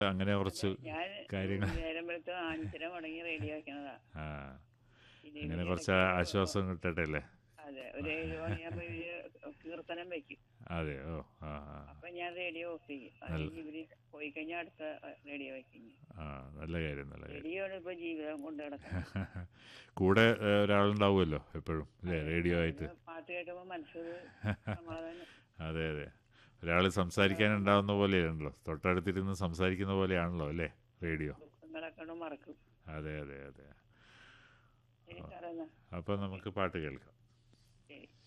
അങ്ങനെ കുറച്ച് ഞാൻ കാര്യങ്ങൾ. നേരം വെളുത്ത് 5:30 മുടങ്ങി റേഡിയോ വെക്കണതാ. ആ, പിന്നെ അങ്ങനെ കുറച്ച് ഇതിനിടയ്ക്ക് ആശ്വാസം കിട്ടട്ടെ അല്ലേ? അതെ, ഒരു 7 മണിയാകുമ്പോ കീർത്തനം വെക്കും. അതെ. ഓ. ആ ആ. അപ്പൊ ഞാൻ റേഡിയോ ഓഫ് ചെയ്യും. അത് നല്ല. കഴിഞ്ഞ് ഇവര് പോയി കഴിഞ്ഞാൽ അടുത്ത റേഡിയോ വെക്കും. ആ, നല്ല കാര്യം, നല്ല കാര്യം. റേഡിയോ ആണ് ഇപ്പൊ ജീവിതം കൊണ്ട് നടക്കുന്നത്. കൂടെ ഒരാളുണ്ടാവുമല്ലോ എപ്പോഴും അല്ലേ, അതെ, റേഡിയോ അതിന് ആയിട്ട്. പാട്ട് കേൾക്കുമ്പോൾ മനസ്സൊരു സമാധാനം. അതെ അതെ. ഒരാൾ സംസാരിക്കാനുണ്ടാവുന്ന പോലെയാണല്ലോ, തൊട്ടടുത്തിരുന്ന് സംസാരിക്കുന്ന പോലെയാണല്ലോ അല്ലേ റേഡിയോ. ദുഃഖങ്ങളൊക്കെ ഒന്ന് മറക്കും. അതെ അതെ അതെ. ശരി സാറേ, എന്നാ അപ്പോൾ നമുക്ക് പാട്ട് കേൾക്കാം. ശരി.